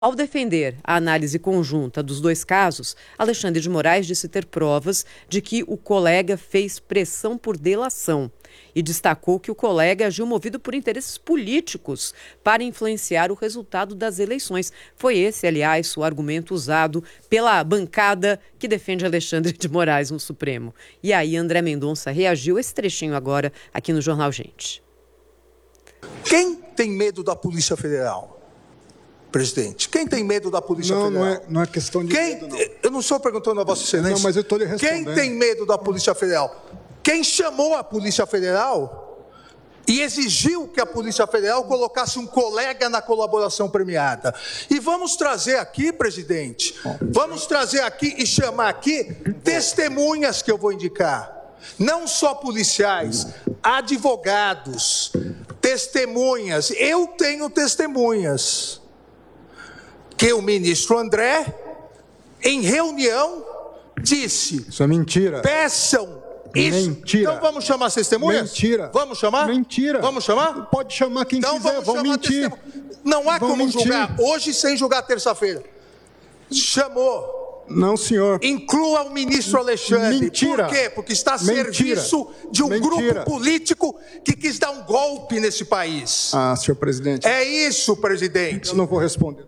Ao defender a análise conjunta dos dois casos, Alexandre de Moraes disse ter provas de que o colega fez pressão por delação e destacou que o colega agiu movido por interesses políticos para influenciar o resultado das eleições. Foi esse, aliás, o argumento usado pela bancada que defende Alexandre de Moraes no Supremo. E aí André Mendonça reagiu a esse trechinho agora aqui no Jornal Gente. Quem tem medo da Polícia Federal? Presidente, quem tem medo da Polícia Federal? Não é questão de medo, não. Eu não estou perguntando a Vossa Excelência. Não, mas eu estou lhe respondendo. Quem tem medo da Polícia Federal? Quem chamou a Polícia Federal e exigiu que a Polícia Federal colocasse um colega na colaboração premiada. E vamos trazer aqui, presidente, vamos trazer aqui e chamar aqui testemunhas que eu vou indicar. Não só policiais, advogados, testemunhas. Eu tenho testemunhas. Que o ministro André, em reunião, disse... Isso é mentira. Peçam isso. Mentira. Então vamos chamar as testemunhas? Mentira. Vamos chamar? Mentira. Vamos chamar? Pode chamar quem então quiser, vão mentir. Não há vão como mentir. julgar hoje sem julgar terça-feira. Chamou. Não, senhor. Inclua o ministro Alexandre. Mentira. Por quê? Porque está a serviço de um grupo político que quis dar um golpe nesse país. Ah, senhor presidente. É isso, presidente. Eu não vou responder.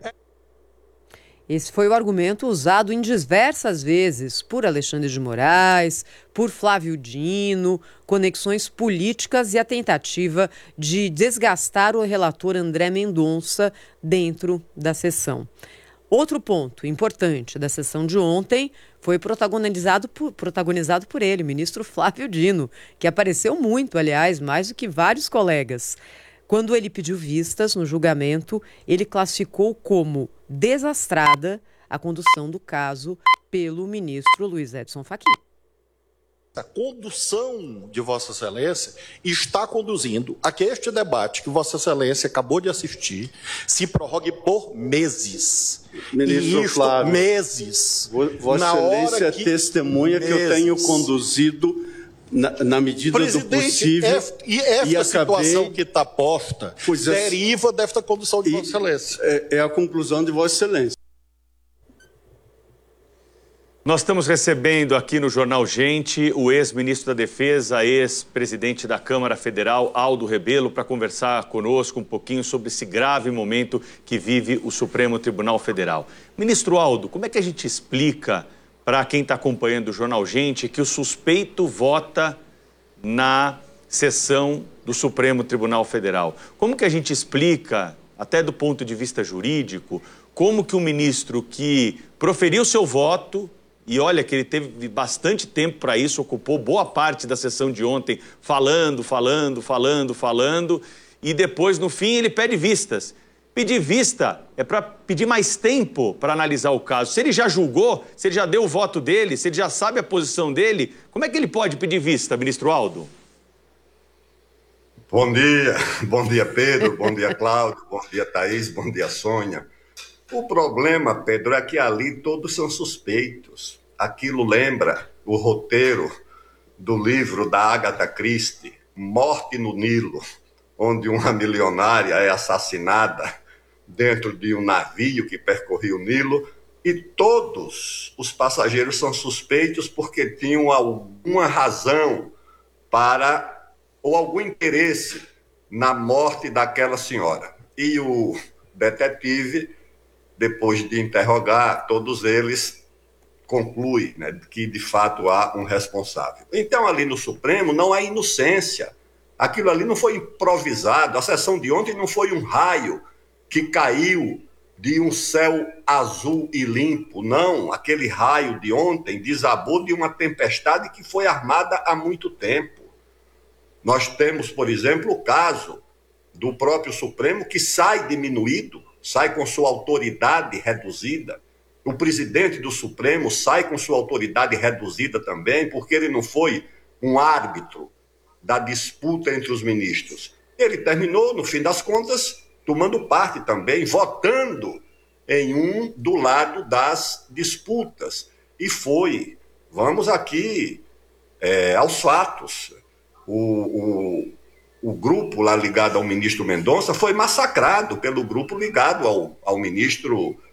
Esse foi o argumento usado em diversas vezes por Alexandre de Moraes, por Flávio Dino, conexões políticas e a tentativa de desgastar o relator André Mendonça dentro da sessão. Outro ponto importante da sessão de ontem foi protagonizado por ele, o ministro Flávio Dino, que apareceu muito, aliás, mais do que vários colegas. Quando ele pediu vistas no julgamento, ele classificou como desastrada a condução do caso pelo ministro Luiz Edson Fachin. A condução de Vossa Excelência está conduzindo a que este debate que Vossa Excelência acabou de assistir se prorrogue por meses. Ministro Flávio, meses. Vossa Excelência é testemunha que eu tenho conduzido na medida do possível. E esta situação que está posta deriva desta condução de Vossa Excelência. É a conclusão de Vossa Excelência. Nós estamos recebendo aqui no Jornal Gente o ex-ministro da Defesa, ex-presidente da Câmara Federal, Aldo Rebelo, para conversar conosco um pouquinho sobre esse grave momento que vive o Supremo Tribunal Federal. Ministro Aldo, como é que a gente explica para quem está acompanhando o Jornal Gente que o suspeito vota na sessão do Supremo Tribunal Federal? Como que a gente explica, até do ponto de vista jurídico, como que um ministro que proferiu seu voto, e olha que ele teve bastante tempo para isso, ocupou boa parte da sessão de ontem falando, e depois, no fim, ele pede vistas. Pedir vista é para pedir mais tempo para analisar o caso. Se ele já julgou, se ele já deu o voto dele, se ele já sabe a posição dele, como é que ele pode pedir vista, ministro Aldo? Bom dia Pedro, bom dia Cláudio, bom dia Thaís, bom dia Sônia. O problema, Pedro, é que ali todos são suspeitos. Aquilo lembra o roteiro do livro da Agatha Christie, Morte no Nilo, onde uma milionária é assassinada dentro de um navio que percorria o Nilo e todos os passageiros são suspeitos porque tinham alguma razão ou algum interesse na morte daquela senhora. E o detetive, depois de interrogar todos eles, conclui, né, que de fato há um responsável. Então ali no Supremo não há inocência. Aquilo ali não foi improvisado. A sessão de ontem não foi um raio que caiu de um céu azul e limpo. Não, aquele raio de ontem desabou de uma tempestade que foi armada há muito tempo. Nós temos, por exemplo, o caso do próprio Supremo que sai diminuído, sai com sua autoridade reduzida. O presidente do Supremo sai com sua autoridade reduzida também, porque ele não foi um árbitro da disputa entre os ministros. Ele terminou, no fim das contas, tomando parte também, votando em um do lado das disputas. E vamos aqui aos fatos. O o grupo lá ligado ao ministro Mendonça foi massacrado pelo grupo ligado ao ministro